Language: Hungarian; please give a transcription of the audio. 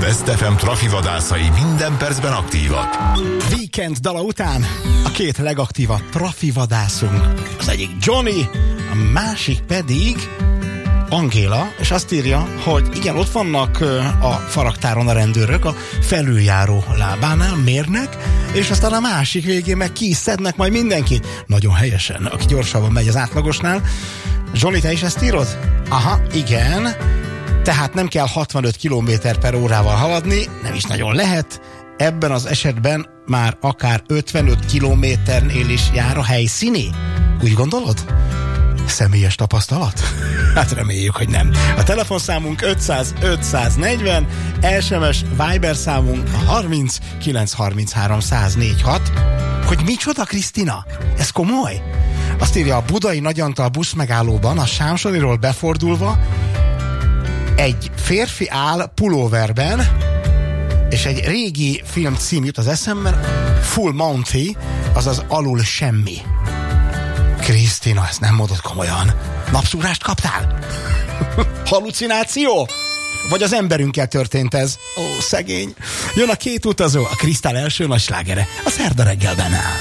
Best FM trafivadászai minden percben aktívak. Weekend dala után a két legaktívabb trafivadászunk. Az egyik Johnny, a másik pedig Angéla, és azt írja, hogy igen, ott vannak a faragtáron a rendőrök, a felüljáró lábánál mérnek, és aztán a másik végén meg kiszednek majd mindenkit. Nagyon helyesen, aki gyorsabban megy az átlagosnál. Zsoli, te is ezt írod? Aha, igen. Tehát nem kell 65 km/h-val haladni, nem is nagyon lehet. Ebben az esetben már akár 55 kilométernél is jár a helyszíni. Úgy gondolod? Személyes tapasztalat? Hát reméljük, hogy nem. A telefonszámunk 500 540, SMS Viber számunk 30 933 104 6. Hogy micsoda, Krisztina? Ez komoly? Azt írja, a budai Nagyantal buszmegállóban, a Sámsoniról befordulva egy férfi áll pulóverben, és egy régi film cím jut az eszemben, Full Monty, azaz alul semmi. Krisztina, ezt nem mondod komolyan. Napszúrást kaptál? Hallucináció? Vagy az emberünkkel történt ez? Ó, szegény. Jön a két utazó, a Krisztál első nagy slágere, a Szerda reggelben áll.